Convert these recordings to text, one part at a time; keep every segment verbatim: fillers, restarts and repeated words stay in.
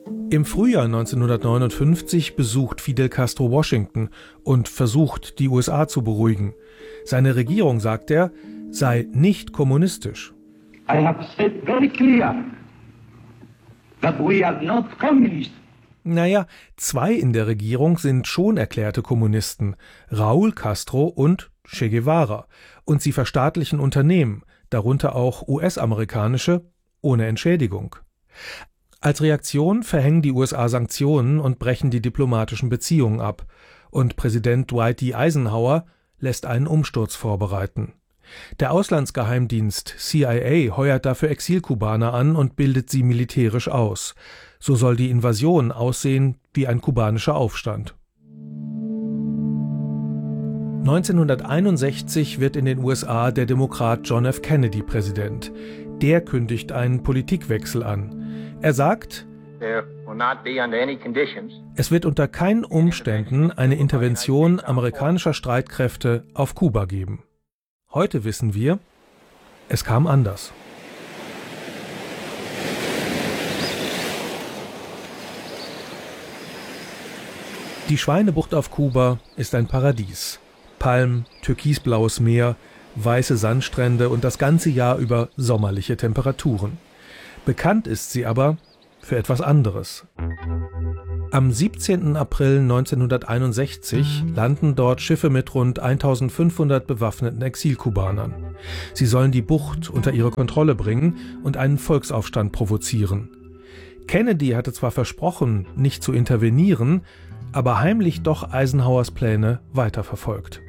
Im Frühjahr neunzehnhundertneunundfünfzig besucht Fidel Castro Washington und versucht, die U S A zu beruhigen. Seine Regierung, sagt er, sei nicht kommunistisch. I have said very clear that we are not communist. Naja, zwei in der Regierung sind schon erklärte Kommunisten, Raúl Castro und Che Guevara. Und sie verstaatlichen Unternehmen, darunter auch U S-amerikanische, ohne Entschädigung. Als Reaktion verhängen die U S A Sanktionen und brechen die diplomatischen Beziehungen ab. Und Präsident Dwight D. Eisenhower lässt einen Umsturz vorbereiten. Der Auslandsgeheimdienst C I A heuert dafür Exilkubaner an und bildet sie militärisch aus. So soll die Invasion aussehen wie ein kubanischer Aufstand. neunzehnhunderteinundsechzig wird in den U S A der Demokrat John F. Kennedy Präsident. Der kündigt einen Politikwechsel an. Er sagt, es wird unter keinen Umständen eine Intervention amerikanischer Streitkräfte auf Kuba geben. Heute wissen wir, es kam anders. Die Schweinebucht auf Kuba ist ein Paradies. Palmen, türkisblaues Meer, weiße Sandstrände und das ganze Jahr über sommerliche Temperaturen. Bekannt ist sie aber für etwas anderes. Am siebzehnten April neunzehnhunderteinundsechzig landen dort Schiffe mit rund eintausendfünfhundert bewaffneten Exilkubanern. Sie sollen die Bucht unter ihre Kontrolle bringen und einen Volksaufstand provozieren. Kennedy hatte zwar versprochen, nicht zu intervenieren, aber heimlich doch Eisenhowers Pläne weiterverfolgt.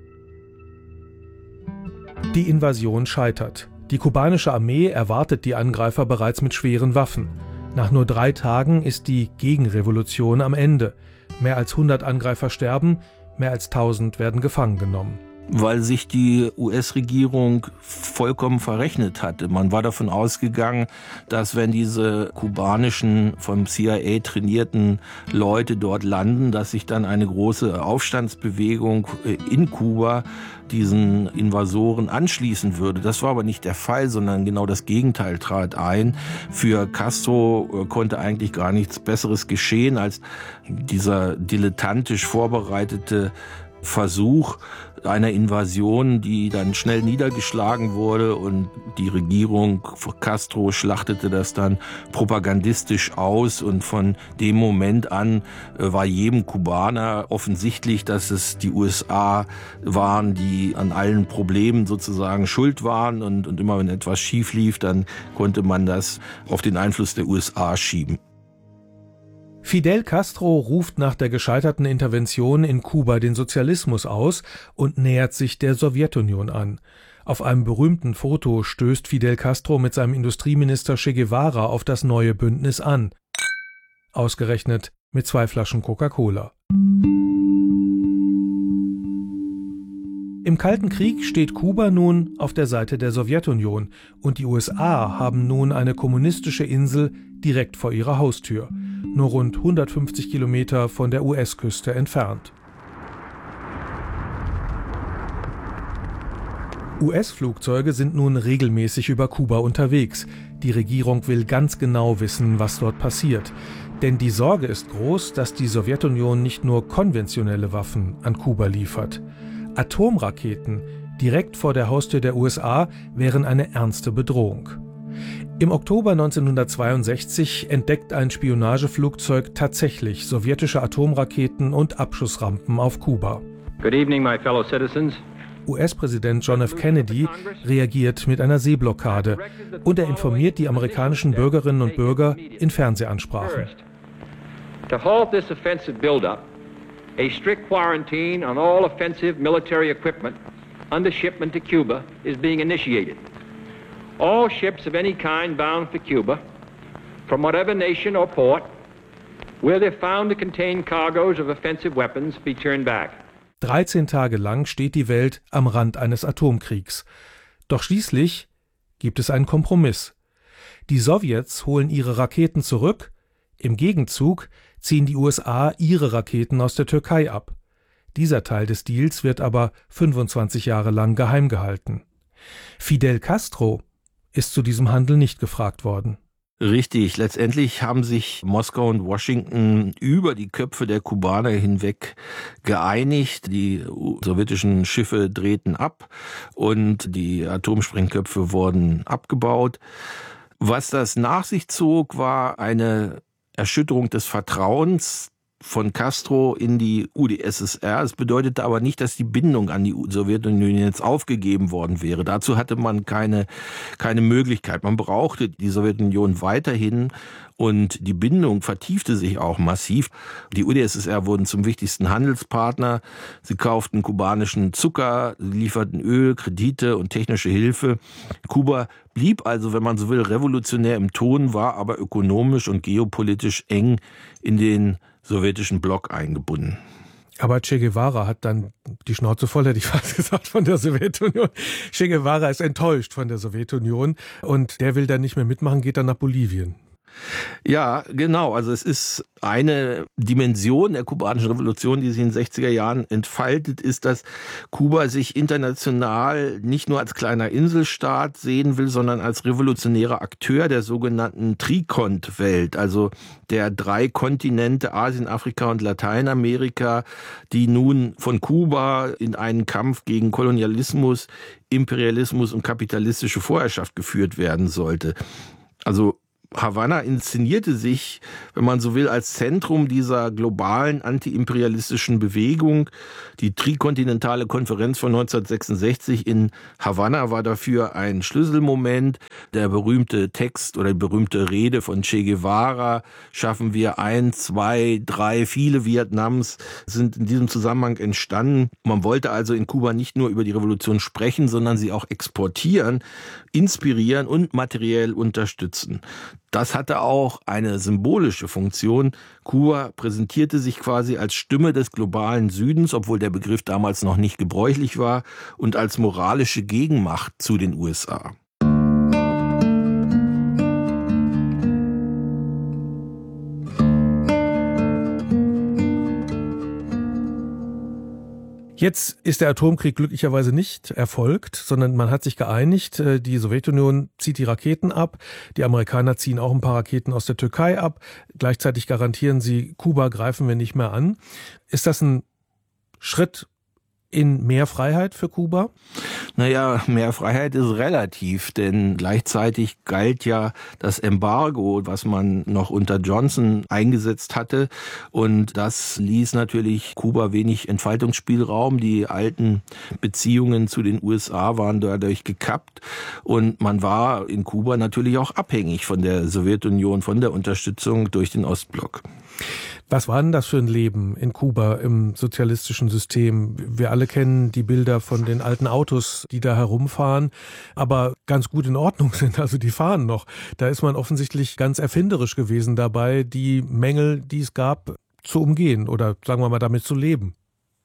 Die Invasion scheitert. Die kubanische Armee erwartet die Angreifer bereits mit schweren Waffen. Nach nur drei Tagen ist die Gegenrevolution am Ende. Mehr als hundert Angreifer sterben, mehr als tausend werden gefangen genommen. Weil sich die U S-Regierung vollkommen verrechnet hatte. Man war davon ausgegangen, dass wenn diese kubanischen, vom C I A trainierten Leute dort landen, dass sich dann eine große Aufstandsbewegung in Kuba diesen Invasoren anschließen würde. Das war aber nicht der Fall, sondern genau das Gegenteil trat ein. Für Castro konnte eigentlich gar nichts Besseres geschehen, als dieser dilettantisch vorbereitete Versuch einer Invasion, die dann schnell niedergeschlagen wurde, und die Regierung Castro schlachtete das dann propagandistisch aus, und von dem Moment an war jedem Kubaner offensichtlich, dass es die U S A waren, die an allen Problemen sozusagen schuld waren, und, und immer wenn etwas schief lief, dann konnte man das auf den Einfluss der U S A schieben. Fidel Castro ruft nach der gescheiterten Intervention in Kuba den Sozialismus aus und nähert sich der Sowjetunion an. Auf einem berühmten Foto stößt Fidel Castro mit seinem Industrieminister Che Guevara auf das neue Bündnis an. Ausgerechnet mit zwei Flaschen Coca-Cola. Im Kalten Krieg steht Kuba nun auf der Seite der Sowjetunion und die U S A haben nun eine kommunistische Insel direkt vor ihrer Haustür, nur rund hundertfünfzig Kilometer von der U S-Küste entfernt. U S-Flugzeuge sind nun regelmäßig über Kuba unterwegs. Die Regierung will ganz genau wissen, was dort passiert. Denn die Sorge ist groß, dass die Sowjetunion nicht nur konventionelle Waffen an Kuba liefert. Atomraketen direkt vor der Haustür der U S A wären eine ernste Bedrohung. Im Oktober neunzehnhundertzweiundsechzig entdeckt ein Spionageflugzeug tatsächlich sowjetische Atomraketen und Abschussrampen auf Kuba. Good evening, my fellow citizens. U S-Präsident John F. Kennedy reagiert mit einer Seeblockade und er informiert die amerikanischen Bürgerinnen und Bürger in Fernsehansprachen. To halt this offensive buildup, a strict quarantine on all offensive military equipment under shipment to Cuba is being initiated. All ships of any kind bound for Cuba, from whatever nation or port, where they're found to contain cargoes of offensive weapons, be turned back. dreizehn Tage lang steht die Welt am Rand eines Atomkriegs. Doch schließlich gibt es einen Kompromiss. Die Sowjets holen ihre Raketen zurück, im Gegenzug ziehen die U S A ihre Raketen aus der Türkei ab. Dieser Teil des Deals wird aber fünfundzwanzig Jahre lang geheim gehalten. Fidel Castro ist zu diesem Handel nicht gefragt worden. Richtig. Letztendlich haben sich Moskau und Washington über die Köpfe der Kubaner hinweg geeinigt. Die sowjetischen Schiffe drehten ab und die Atomsprengköpfe wurden abgebaut. Was das nach sich zog, war eine Erschütterung des Vertrauens von Castro in die U d S S R. Es bedeutete aber nicht, dass die Bindung an die Sowjetunion jetzt aufgegeben worden wäre. Dazu hatte man keine, keine Möglichkeit. Man brauchte die Sowjetunion weiterhin und die Bindung vertiefte sich auch massiv. Die U d S S R wurden zum wichtigsten Handelspartner. Sie kauften kubanischen Zucker, lieferten Öl, Kredite und technische Hilfe. Kuba blieb also, wenn man so will, revolutionär im Ton, war aber ökonomisch und geopolitisch eng in den sowjetischen Block eingebunden. Aber Che Guevara hat dann die Schnauze voll, hätte ich fast gesagt, von der Sowjetunion. Che Guevara ist enttäuscht von der Sowjetunion und der will dann nicht mehr mitmachen, geht dann nach Bolivien. Ja, genau. Also es ist eine Dimension der kubanischen Revolution, die sich in den sechziger Jahren entfaltet, ist, dass Kuba sich international nicht nur als kleiner Inselstaat sehen will, sondern als revolutionärer Akteur der sogenannten Trikont-Welt, also der drei Kontinente Asien, Afrika und Lateinamerika, die nun von Kuba in einen Kampf gegen Kolonialismus, Imperialismus und kapitalistische Vorherrschaft geführt werden sollte. Also Havanna inszenierte sich, wenn man so will, als Zentrum dieser globalen antiimperialistischen Bewegung. Die Trikontinentale Konferenz von neunzehnhundertsechsundsechzig in Havanna war dafür ein Schlüsselmoment. Der berühmte Text oder die berühmte Rede von Che Guevara, schaffen wir ein, zwei, drei, viele Vietnams, sind in diesem Zusammenhang entstanden. Man wollte also in Kuba nicht nur über die Revolution sprechen, sondern sie auch exportieren, inspirieren und materiell unterstützen. Das hatte auch eine symbolische Funktion. Kuba präsentierte sich quasi als Stimme des globalen Südens, obwohl der Begriff damals noch nicht gebräuchlich war, und als moralische Gegenmacht zu den U S A. Jetzt ist der Atomkrieg glücklicherweise nicht erfolgt, sondern man hat sich geeinigt, die Sowjetunion zieht die Raketen ab, die Amerikaner ziehen auch ein paar Raketen aus der Türkei ab, gleichzeitig garantieren sie, Kuba greifen wir nicht mehr an. Ist das ein Schritt in mehr Freiheit für Kuba? Naja, mehr Freiheit ist relativ, denn gleichzeitig galt ja das Embargo, was man noch unter Johnson eingesetzt hatte, und das ließ natürlich Kuba wenig Entfaltungsspielraum. Die alten Beziehungen zu den U S A waren dadurch gekappt und man war in Kuba natürlich auch abhängig von der Sowjetunion, von der Unterstützung durch den Ostblock. Was war denn das für ein Leben in Kuba im sozialistischen System? Wir alle kennen die Bilder von den alten Autos, die da herumfahren, aber ganz gut in Ordnung sind, also die fahren noch. Da ist man offensichtlich ganz erfinderisch gewesen dabei, die Mängel, die es gab, zu umgehen oder sagen wir mal damit zu leben.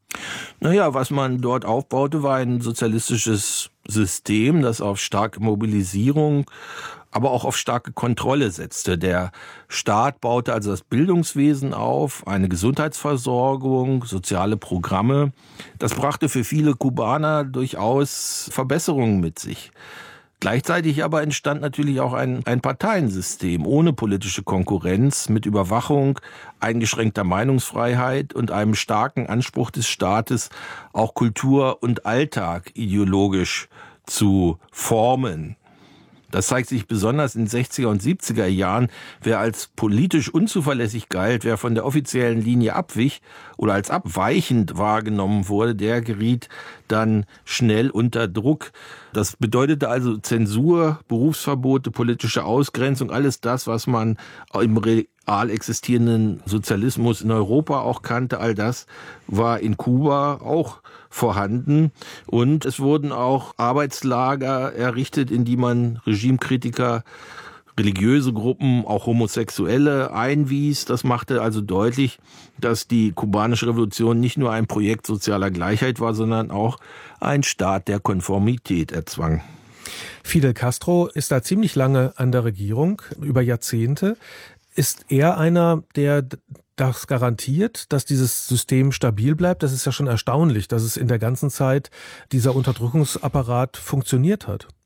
Naja, was man dort aufbaute, war ein sozialistisches System, das auf starke Mobilisierung, aber auch auf starke Kontrolle setzte. Der Staat baute also das Bildungswesen auf, eine Gesundheitsversorgung, soziale Programme. Das brachte für viele Kubaner durchaus Verbesserungen mit sich. Gleichzeitig aber entstand natürlich auch ein, ein Parteiensystem ohne politische Konkurrenz, mit Überwachung, eingeschränkter Meinungsfreiheit und einem starken Anspruch des Staates, auch Kultur und Alltag ideologisch zu formen. Das zeigt sich besonders in den sechziger und siebziger Jahren. Wer als politisch unzuverlässig galt, wer von der offiziellen Linie abwich oder als abweichend wahrgenommen wurde, der geriet dann schnell unter Druck. Das bedeutete also Zensur, Berufsverbote, politische Ausgrenzung, alles das, was man im real existierenden Sozialismus in Europa auch kannte, all das war in Kuba auch vorhanden. Und es wurden auch Arbeitslager errichtet, in die man Regimekritiker, religiöse Gruppen, auch Homosexuelle einwies. Das machte also deutlich, dass die kubanische Revolution nicht nur ein Projekt sozialer Gleichheit war, sondern auch ein Staat der Konformität erzwang. Fidel Castro ist da ziemlich lange an der Regierung, über Jahrzehnte. Ist er einer, der das garantiert, dass dieses System stabil bleibt? Das ist ja schon erstaunlich, dass es in der ganzen Zeit dieser Unterdrückungsapparat funktioniert hat.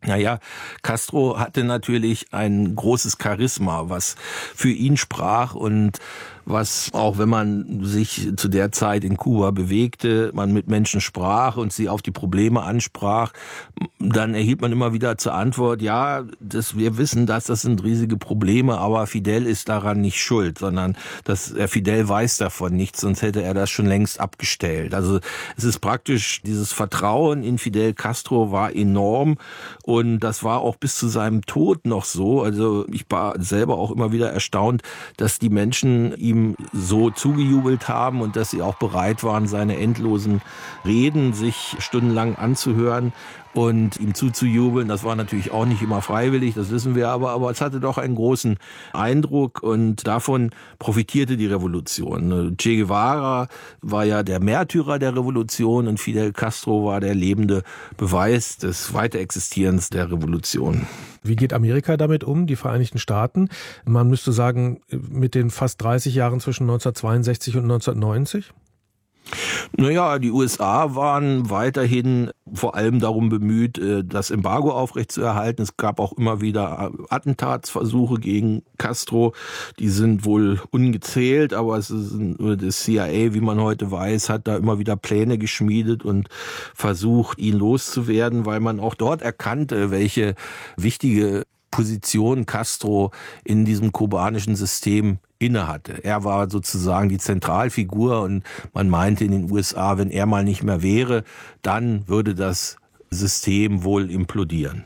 Naja, Castro hatte natürlich ein großes Charisma, was für ihn sprach und was, auch wenn man sich zu der Zeit in Kuba bewegte, man mit Menschen sprach und sie auf die Probleme ansprach, dann erhielt man immer wieder zur Antwort, ja, das, wir wissen das, das sind riesige Probleme, aber Fidel ist daran nicht schuld, sondern das, Fidel weiß davon nichts, sonst hätte er das schon längst abgestellt. Also es ist praktisch, dieses Vertrauen in Fidel Castro war enorm und das war auch bis zu seinem Tod noch so. Also ich war selber auch immer wieder erstaunt, dass die Menschen ihm so zugejubelt haben und dass sie auch bereit waren, seine endlosen Reden sich stundenlang anzuhören und ihm zuzujubeln. Das war natürlich auch nicht immer freiwillig, das wissen wir, aber, aber es hatte doch einen großen Eindruck und davon profitierte die Revolution. Che Guevara war ja der Märtyrer der Revolution und Fidel Castro war der lebende Beweis des Weiterexistierens der Revolution. Wie geht Amerika damit um, die Vereinigten Staaten? Man müsste sagen, mit den fast dreißig Jahren zwischen neunzehnhundertzweiundsechzig und neunzehnhundertneunzig? Naja, die U S A waren weiterhin vor allem darum bemüht, das Embargo aufrechtzuerhalten. Es gab auch immer wieder Attentatsversuche gegen Castro. Die sind wohl ungezählt, aber es ist, das C I A, wie man heute weiß, hat da immer wieder Pläne geschmiedet und versucht, ihn loszuwerden, weil man auch dort erkannte, welche wichtige Position Castro in diesem kubanischen System innehatte. Er war sozusagen die Zentralfigur und man meinte in den U S A, wenn er mal nicht mehr wäre, dann würde das System wohl implodieren.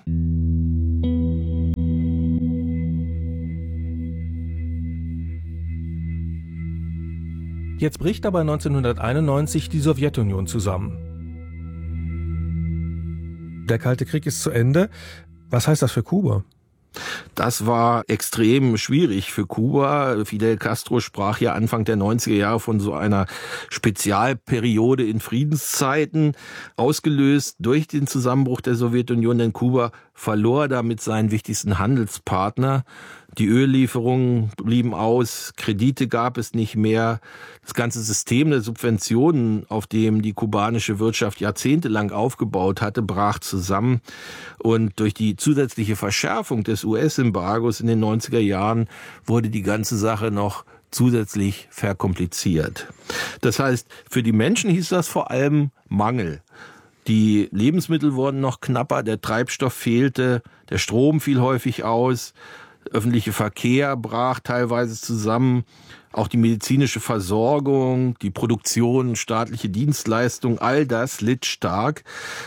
Jetzt bricht aber neunzehnhunderteinundneunzig die Sowjetunion zusammen. Der Kalte Krieg ist zu Ende. Was heißt das für Kuba? Das war extrem schwierig für Kuba. Fidel Castro sprach ja Anfang der neunziger Jahre von so einer Spezialperiode in Friedenszeiten, ausgelöst durch den Zusammenbruch der Sowjetunion, denn Kuba verlor damit seinen wichtigsten Handelspartner. Die Öllieferungen blieben aus, Kredite gab es nicht mehr. Das ganze System der Subventionen, auf dem die kubanische Wirtschaft jahrzehntelang aufgebaut hatte, brach zusammen. Und durch die zusätzliche Verschärfung des U S-Embargos in den neunziger Jahren wurde die ganze Sache noch zusätzlich verkompliziert. Das heißt, für die Menschen hieß das vor allem Mangel. Die Lebensmittel wurden noch knapper, der Treibstoff fehlte, der Strom fiel häufig aus, öffentlicher Verkehr brach teilweise zusammen, auch die medizinische Versorgung, die Produktion, staatliche Dienstleistungen, all das litt stark.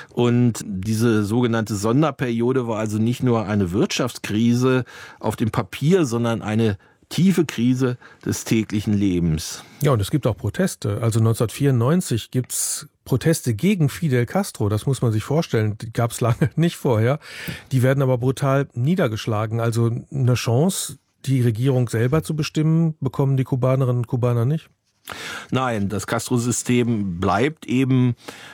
Und diese sogenannte Sonderperiode war also nicht nur eine Wirtschaftskrise auf dem Papier, sondern eine tiefe Krise des täglichen Lebens. Ja, und es gibt auch Proteste. Also neunzehnhundertvierundneunzig gibt's Proteste gegen Fidel Castro, das muss man sich vorstellen, die gab es lange nicht vorher. Die werden aber brutal niedergeschlagen. Also eine Chance, die Regierung selber zu bestimmen, bekommen die Kubanerinnen und Kubaner nicht? Nein, das Castro-System bleibt eben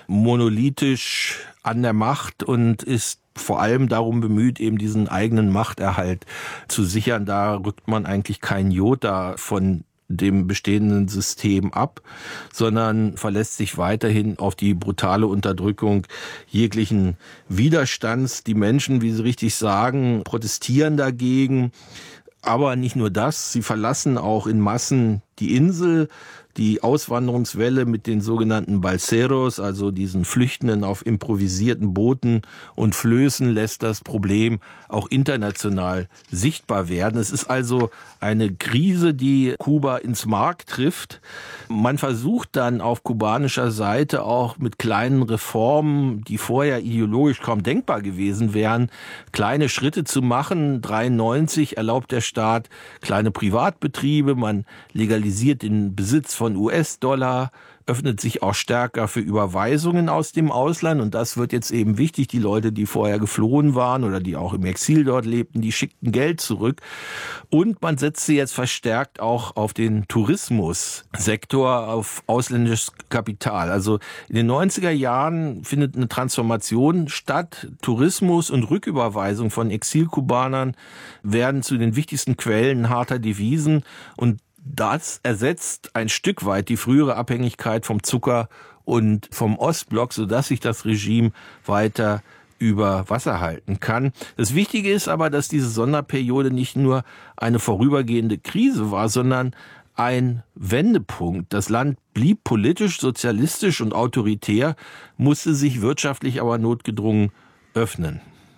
monolithisch an der Macht und ist vor allem darum bemüht, eben diesen eigenen Machterhalt zu sichern. Da rückt man eigentlich kein Jota von dem bestehenden System ab, sondern verlässt sich weiterhin auf die brutale Unterdrückung jeglichen Widerstands. Die Menschen, wie Sie richtig sagen, protestieren dagegen. Aber nicht nur das, sie verlassen auch in Massen die Insel. Die Auswanderungswelle mit den sogenannten Balseros, also diesen Flüchtenden auf improvisierten Booten und Flößen, lässt das Problem auch international sichtbar werden. Es ist also eine Krise, die Kuba ins Mark trifft. Man versucht dann auf kubanischer Seite auch mit kleinen Reformen, die vorher ideologisch kaum denkbar gewesen wären, kleine Schritte zu machen. dreiundneunzig erlaubt der Staat kleine Privatbetriebe, man legalisiert den Besitz von U S-Dollar, öffnet sich auch stärker für Überweisungen aus dem Ausland und das wird jetzt eben wichtig. Die Leute, die vorher geflohen waren oder die auch im Exil dort lebten, die schickten Geld zurück und man setzte jetzt verstärkt auch auf den Tourismussektor, auf ausländisches Kapital. Also in den neunziger Jahren findet eine Transformation statt. Tourismus und Rücküberweisung von Exilkubanern werden zu den wichtigsten Quellen harter Devisen und das ersetzt ein Stück weit die frühere Abhängigkeit vom Zucker und vom Ostblock, sodass sich das Regime weiter über Wasser halten kann. Das Wichtige ist aber, dass diese Sonderperiode nicht nur eine vorübergehende Krise war, sondern ein Wendepunkt. Das Land blieb politisch, sozialistisch und autoritär, musste sich wirtschaftlich aber notgedrungen öffnen.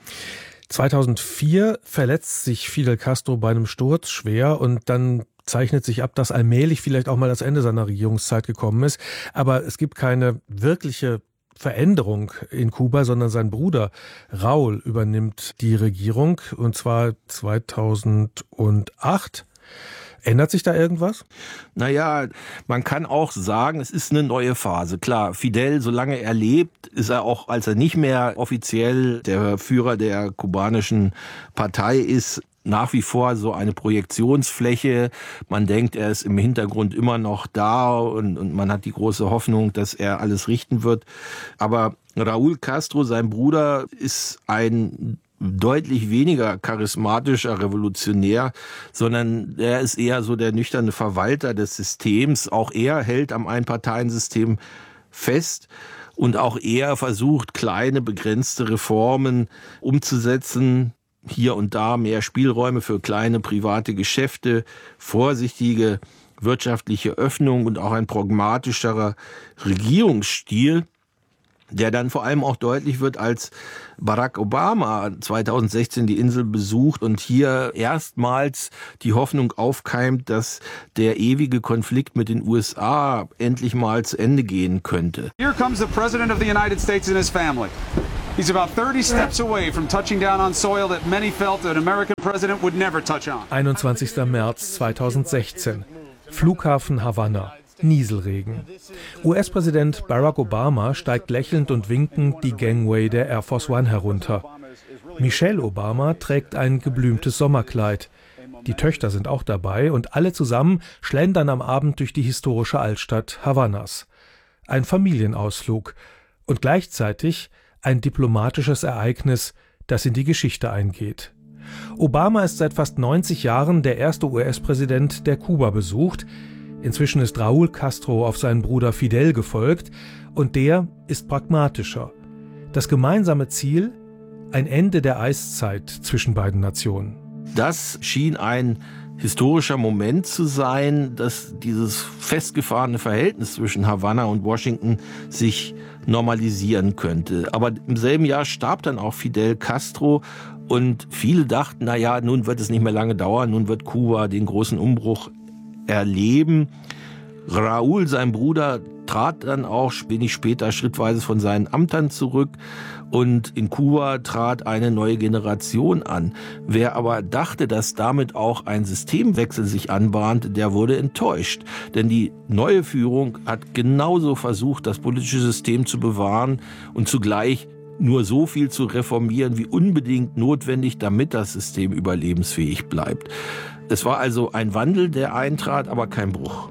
zweitausendvier verletzt sich Fidel Castro bei einem Sturz schwer und dann zeichnet sich ab, dass allmählich vielleicht auch mal das Ende seiner Regierungszeit gekommen ist. Aber es gibt keine wirkliche Veränderung in Kuba, sondern sein Bruder Raúl übernimmt die Regierung, und zwar zweitausendacht. Ändert sich da irgendwas? Naja, man kann auch sagen, es ist eine neue Phase. Klar, Fidel, solange er lebt, ist er auch, als er nicht mehr offiziell der Führer der kubanischen Partei ist, nach wie vor so eine Projektionsfläche. Man denkt, er ist im Hintergrund immer noch da und, und man hat die große Hoffnung, dass er alles richten wird. Aber Raúl Castro, sein Bruder, ist ein deutlich weniger charismatischer Revolutionär, sondern er ist eher so der nüchterne Verwalter des Systems. Auch er hält am Einparteiensystem fest und auch er versucht, kleine, begrenzte Reformen umzusetzen. Hier und da mehr Spielräume für kleine private Geschäfte, vorsichtige wirtschaftliche Öffnung und auch ein pragmatischerer Regierungsstil, der dann vor allem auch deutlich wird, als Barack Obama zweitausendsechzehn die Insel besucht und hier erstmals die Hoffnung aufkeimt, dass der ewige Konflikt mit den U S A endlich mal zu Ende gehen könnte. Here comes the President of the United States and his family. He's about thirty steps away from touching down on soil that many felt an American president would never touch on. einundzwanzigster März zweitausendsechzehn. Flughafen Havanna. Nieselregen. U S-Präsident Barack Obama steigt lächelnd und winkend die Gangway der Air Force One herunter. Michelle Obama trägt ein geblümtes Sommerkleid. Die Töchter sind auch dabei und alle zusammen schlendern am Abend durch die historische Altstadt Havannas. Ein Familienausflug und gleichzeitig ein diplomatisches Ereignis, das in die Geschichte eingeht. Obama ist seit fast neunzig Jahren der erste U S-Präsident, der Kuba besucht. Inzwischen ist Raúl Castro auf seinen Bruder Fidel gefolgt und der ist pragmatischer. Das gemeinsame Ziel: ein Ende der Eiszeit zwischen beiden Nationen. Das schien ein historischer Moment zu sein, dass dieses festgefahrene Verhältnis zwischen Havanna und Washington sich normalisieren könnte. Aber im selben Jahr starb dann auch Fidel Castro und viele dachten, na ja, nun wird es nicht mehr lange dauern, nun wird Kuba den großen Umbruch erleben. Raúl, sein Bruder, trat dann auch wenig später schrittweise von seinen Ämtern zurück und in Kuba trat eine neue Generation an. Wer aber dachte, dass damit auch ein Systemwechsel sich anbahnte, der wurde enttäuscht. Denn die neue Führung hat genauso versucht, das politische System zu bewahren und zugleich nur so viel zu reformieren, wie unbedingt notwendig, damit das System überlebensfähig bleibt. Es war also ein Wandel, der eintrat, aber kein Bruch.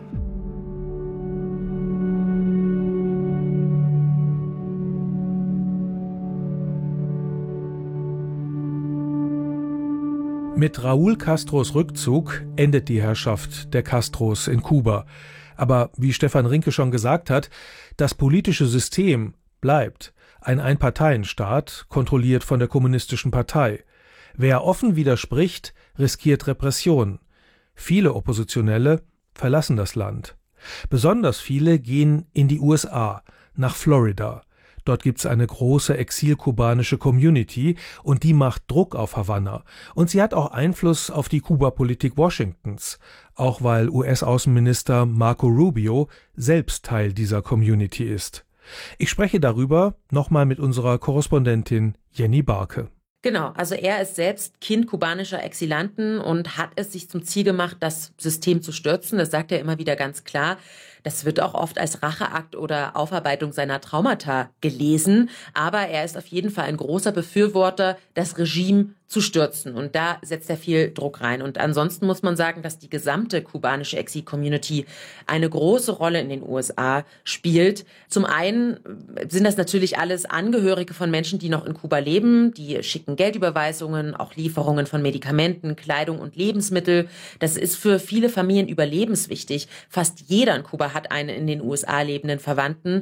Mit Raúl Castros Rückzug endet die Herrschaft der Castros in Kuba. Aber wie Stefan Rinke schon gesagt hat, das politische System bleibt ein Einparteienstaat, kontrolliert von der Kommunistischen Partei. Wer offen widerspricht, riskiert Repression. Viele Oppositionelle verlassen das Land. Besonders viele gehen in die U S A, nach Florida. Dort gibt's eine große exilkubanische Community und die macht Druck auf Havanna. Und sie hat auch Einfluss auf die Kuba-Politik Washingtons, auch weil U S-Außenminister Marco Rubio selbst Teil dieser Community ist. Ich spreche darüber nochmal mit unserer Korrespondentin Jenny Barke. Genau, also er ist selbst Kind kubanischer Exilanten und hat es sich zum Ziel gemacht, das System zu stürzen. Das sagt er immer wieder ganz klar. Das wird auch oft als Racheakt oder Aufarbeitung seiner Traumata gelesen. Aber er ist auf jeden Fall ein großer Befürworter, das Regime zu stürzen. Und da setzt er viel Druck rein. Und ansonsten muss man sagen, dass die gesamte kubanische Exil-Community eine große Rolle in den U S A spielt. Zum einen sind das natürlich alles Angehörige von Menschen, die noch in Kuba leben. Die schicken Geldüberweisungen, auch Lieferungen von Medikamenten, Kleidung und Lebensmittel. Das ist für viele Familien überlebenswichtig. Fast jeder in Kuba hat einen in den U S A lebenden Verwandten.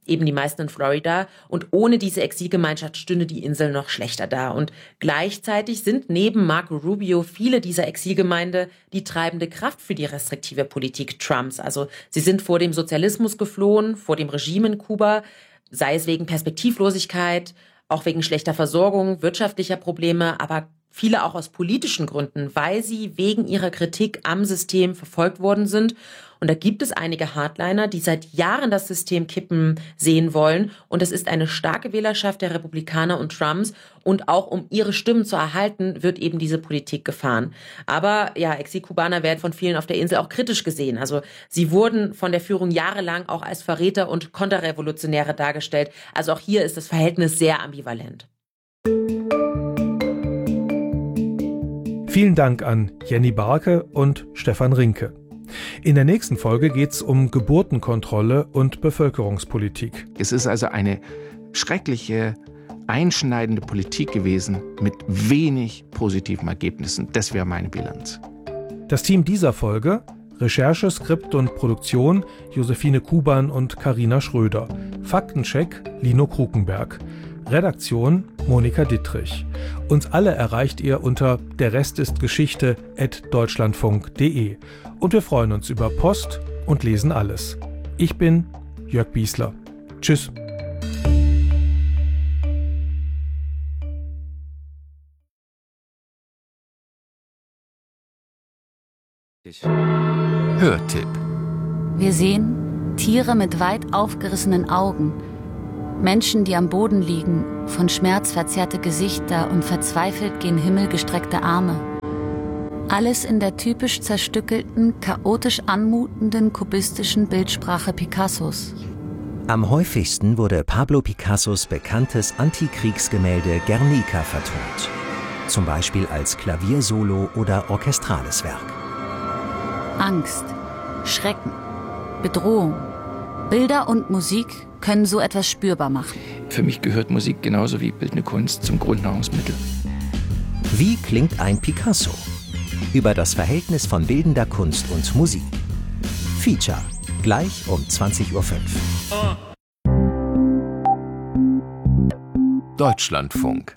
eben die meisten in Florida. Und ohne diese Exilgemeinschaft stünde die Insel noch schlechter da. Und gleichzeitig sind neben Marco Rubio viele dieser Exilgemeinde die treibende Kraft für die restriktive Politik Trumps. Also sie sind vor dem Sozialismus geflohen, vor dem Regime in Kuba, sei es wegen Perspektivlosigkeit, auch wegen schlechter Versorgung, wirtschaftlicher Probleme, aber viele auch aus politischen Gründen, weil sie wegen ihrer Kritik am System verfolgt worden sind. Und da gibt es einige Hardliner, die seit Jahren das System kippen sehen wollen. Und es ist eine starke Wählerschaft der Republikaner und Trumps. Und auch um ihre Stimmen zu erhalten, wird eben diese Politik gefahren. Aber ja, Exilkubaner werden von vielen auf der Insel auch kritisch gesehen. Also sie wurden von der Führung jahrelang auch als Verräter und Konterrevolutionäre dargestellt. Also auch hier ist das Verhältnis sehr ambivalent. Vielen Dank an Jenny Barke und Stefan Rinke. In der nächsten Folge geht es um Geburtenkontrolle und Bevölkerungspolitik. Es ist also eine schreckliche, einschneidende Politik gewesen mit wenig positiven Ergebnissen. Das wäre meine Bilanz. Das Team dieser Folge: Recherche, Skript und Produktion Josephine Kuban und Carina Schröder. Faktencheck Lino Krukenberg. Redaktion Monika Dittrich. Uns alle erreicht ihr unter der Rest ist Geschichte at deutschlandfunk punkt de. Und wir freuen uns über Post und lesen alles. Ich bin Jörg Biesler. Tschüss. Hörtipp. Wir sehen Tiere mit weit aufgerissenen Augen, Menschen, die am Boden liegen, von Schmerz verzerrte Gesichter und verzweifelt gen Himmel gestreckte Arme. Alles in der typisch zerstückelten, chaotisch anmutenden kubistischen Bildsprache Picassos. Am häufigsten wurde Pablo Picassos bekanntes Antikriegsgemälde Guernica vertont. Zum Beispiel als Klaviersolo oder orchestrales Werk. Angst, Schrecken, Bedrohung. Bilder und Musik können so etwas spürbar machen. Für mich gehört Musik genauso wie bildende Kunst zum Grundnahrungsmittel. Wie klingt ein Picasso? Über das Verhältnis von bildender Kunst und Musik. Feature, gleich um zwanzig Uhr fünf. Deutschlandfunk.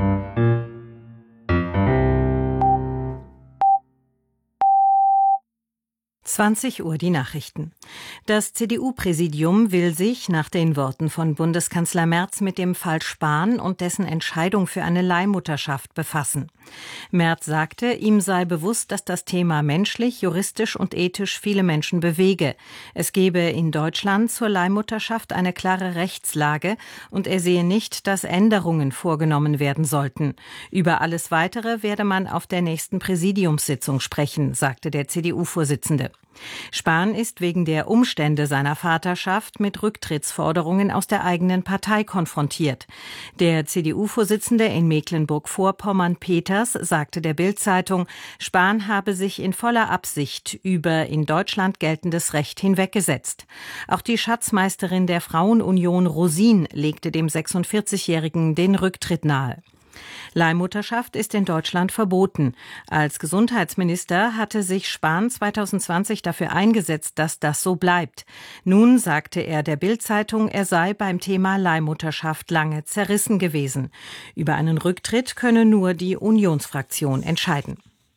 zwanzig Uhr die Nachrichten. Das C D U-Präsidium will sich nach den Worten von Bundeskanzler Merz mit dem Fall Spahn und dessen Entscheidung für eine Leihmutterschaft befassen. Merz sagte, ihm sei bewusst, dass das Thema menschlich, juristisch und ethisch viele Menschen bewege. Es gebe in Deutschland zur Leihmutterschaft eine klare Rechtslage und er sehe nicht, dass Änderungen vorgenommen werden sollten. Über alles Weitere werde man auf der nächsten Präsidiumssitzung sprechen, sagte der C D U-Vorsitzende. Spahn ist wegen der Umstände seiner Vaterschaft mit Rücktrittsforderungen aus der eigenen Partei konfrontiert. Der C D U-Vorsitzende in Mecklenburg-Vorpommern Peters sagte der Bild-Zeitung, Spahn habe sich in voller Absicht über in Deutschland geltendes Recht hinweggesetzt. Auch die Schatzmeisterin der Frauenunion Rosin legte dem sechsundvierzigjährigen den Rücktritt nahe. Leihmutterschaft ist in Deutschland verboten. Als Gesundheitsminister hatte sich Spahn zweitausendzwanzig dafür eingesetzt, dass das so bleibt. Nun sagte er der Bild-Zeitung, er sei beim Thema Leihmutterschaft lange zerrissen gewesen. Über einen Rücktritt könne nur die Unionsfraktion entscheiden.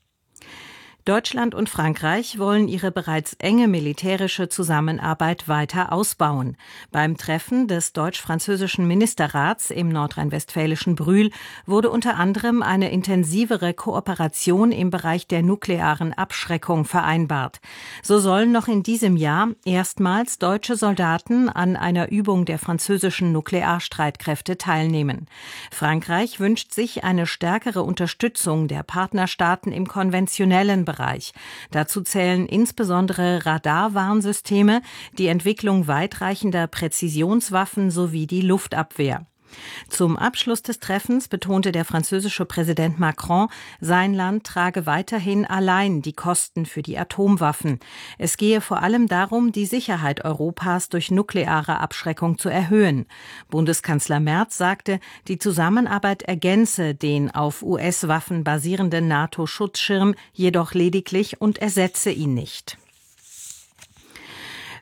Deutschland und Frankreich wollen ihre bereits enge militärische Zusammenarbeit weiter ausbauen. Beim Treffen des deutsch-französischen Ministerrats im nordrhein-westfälischen Brühl wurde unter anderem eine intensivere Kooperation im Bereich der nuklearen Abschreckung vereinbart. So sollen noch in diesem Jahr erstmals deutsche Soldaten an einer Übung der französischen Nuklearstreitkräfte teilnehmen. Frankreich wünscht sich eine stärkere Unterstützung der Partnerstaaten im konventionellen Bereich. Bereich. Dazu zählen insbesondere Radarwarnsysteme, die Entwicklung weitreichender Präzisionswaffen sowie die Luftabwehr. Zum Abschluss des Treffens betonte der französische Präsident Macron, sein Land trage weiterhin allein die Kosten für die Atomwaffen. Es gehe vor allem darum, die Sicherheit Europas durch nukleare Abschreckung zu erhöhen. Bundeskanzler Merz sagte, die Zusammenarbeit ergänze den auf U S-Waffen basierenden NATO-Schutzschirm jedoch lediglich und ersetze ihn nicht.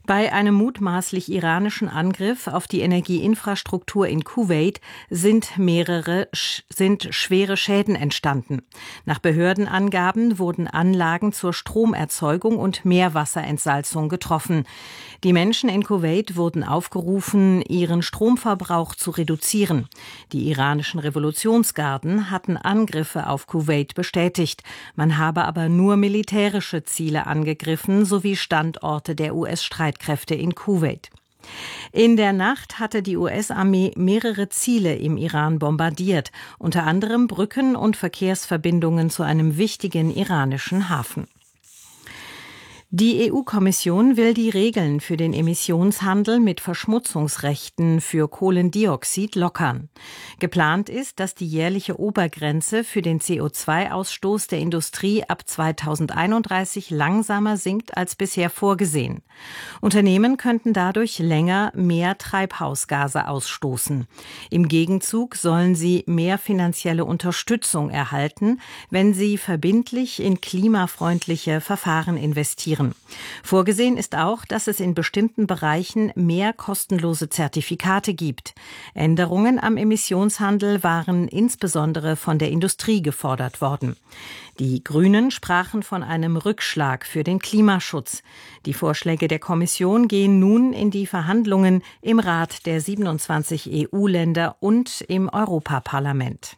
Bei einem mutmaßlich iranischen Angriff auf die Energieinfrastruktur in Kuwait sind mehrere sind schwere Schäden entstanden. Nach Behördenangaben wurden Anlagen zur Stromerzeugung und Meerwasserentsalzung getroffen. Die Menschen in Kuwait wurden aufgerufen, ihren Stromverbrauch zu reduzieren. Die iranischen Revolutionsgarden hatten Angriffe auf Kuwait bestätigt. Man habe aber nur militärische Ziele angegriffen sowie Standorte der U S-Streitkräfte in Kuwait. In der Nacht hatte die U S-Armee mehrere Ziele im Iran bombardiert, unter anderem Brücken und Verkehrsverbindungen zu einem wichtigen iranischen Hafen. Die E U-Kommission will die Regeln für den Emissionshandel mit Verschmutzungsrechten für Kohlendioxid lockern. Geplant ist, dass die jährliche Obergrenze für den C O zwei Ausstoß der Industrie ab zweitausendeinunddreißig langsamer sinkt als bisher vorgesehen. Unternehmen könnten dadurch länger mehr Treibhausgase ausstoßen. Im Gegenzug sollen sie mehr finanzielle Unterstützung erhalten, wenn sie verbindlich in klimafreundliche Verfahren investieren. Vorgesehen ist auch, dass es in bestimmten Bereichen mehr kostenlose Zertifikate gibt. Änderungen am Emissionshandel waren insbesondere von der Industrie gefordert worden. Die Grünen sprachen von einem Rückschlag für den Klimaschutz. Die Vorschläge der Kommission gehen nun in die Verhandlungen im Rat der siebenundzwanzig E U-Länder und im Europaparlament.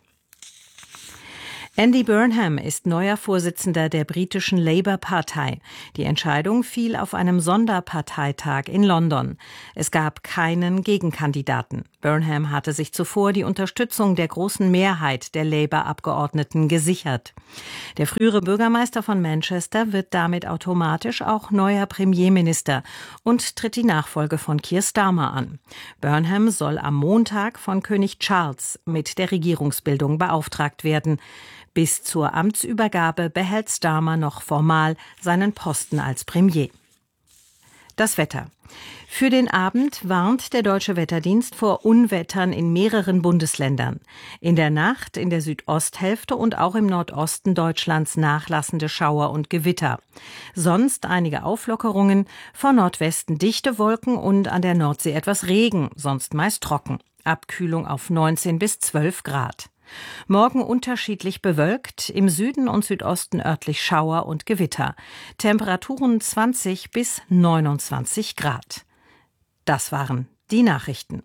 Andy Burnham ist neuer Vorsitzender der britischen Labour-Partei. Die Entscheidung fiel auf einem Sonderparteitag in London. Es gab keinen Gegenkandidaten. Burnham hatte sich zuvor die Unterstützung der großen Mehrheit der Labour-Abgeordneten gesichert. Der frühere Bürgermeister von Manchester wird damit automatisch auch neuer Premierminister und tritt die Nachfolge von Keir Starmer an. Burnham soll am Montag von König Charles mit der Regierungsbildung beauftragt werden. Bis zur Amtsübergabe behält Starmer noch formal seinen Posten als Premier. Das Wetter. Für den Abend warnt der Deutsche Wetterdienst vor Unwettern in mehreren Bundesländern. In der Nacht in der Südosthälfte und auch im Nordosten Deutschlands nachlassende Schauer und Gewitter. Sonst einige Auflockerungen, von Nordwesten dichte Wolken und an der Nordsee etwas Regen, sonst meist trocken. Abkühlung auf neunzehn bis zwölf Grad. Morgen unterschiedlich bewölkt, im Süden und Südosten örtlich Schauer und Gewitter. Temperaturen zwanzig bis neunundzwanzig Grad. Das waren die Nachrichten.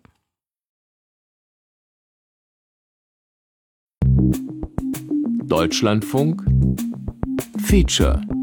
Deutschlandfunk Feature